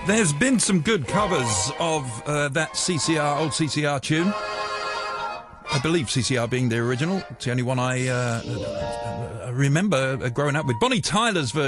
There's been some good covers of that old CCR tune. I believe CCR being the original. It's the only one I remember growing up with. Bonnie Tyler's version.